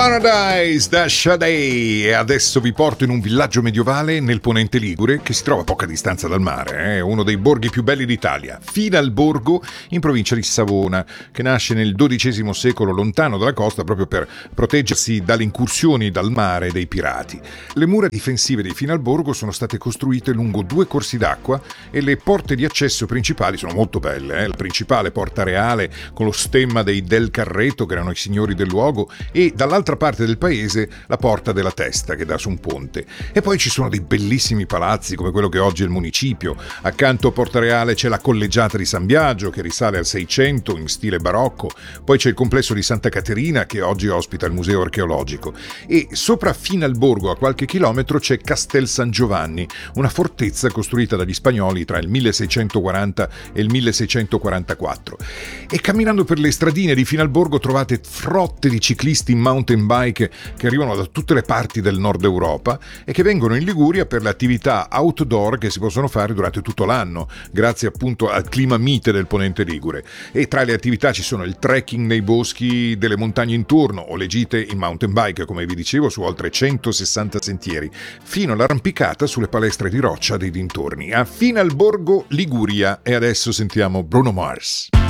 Paradise da Sade. E adesso vi porto in un villaggio medievale nel Ponente Ligure che si trova a poca distanza dal mare, uno dei borghi più belli d'Italia, Finalborgo, in provincia di Savona, che nasce nel XII secolo lontano dalla costa proprio per proteggersi dalle incursioni dal mare dei pirati. Le mura difensive di Finalborgo sono state costruite lungo 2 corsi d'acqua e le porte di accesso principali sono molto belle. La principale porta reale con lo stemma dei Del Carreto, che erano i signori del luogo, e dall'altra parte del paese la Porta della Testa che dà su un ponte. E poi ci sono dei bellissimi palazzi come quello che oggi è il municipio. Accanto a Porta Reale c'è la collegiata di San Biagio che risale al 600 in stile barocco, poi c'è il complesso di Santa Caterina che oggi ospita il museo archeologico e sopra Finalborgo a qualche chilometro c'è Castel San Giovanni, una fortezza costruita dagli spagnoli tra il 1640 e il 1644. E camminando per le stradine di Finalborgo trovate frotte di ciclisti in mountain bike che arrivano da tutte le parti del nord Europa e che vengono in Liguria per le attività outdoor che si possono fare durante tutto l'anno, grazie appunto al clima mite del Ponente Ligure. E tra le attività ci sono il trekking nei boschi delle montagne intorno o le gite in mountain bike, come vi dicevo, su oltre 160 sentieri, fino all'arrampicata sulle palestre di roccia dei dintorni. A Finalborgo, Liguria. E adesso sentiamo Bruno Mars.